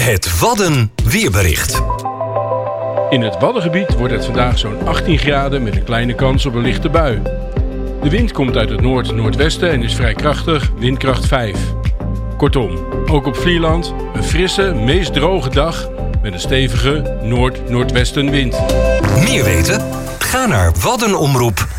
Het Wadden weerbericht. In het Waddengebied wordt het vandaag zo'n 18 graden met een kleine kans op een lichte bui. De wind komt uit het noord-noordwesten en is vrij krachtig, windkracht 5. Kortom, ook op Vlieland een frisse, meest droge dag met een stevige noord-noordwestenwind. Meer weten? Ga naar waddenomroep.nl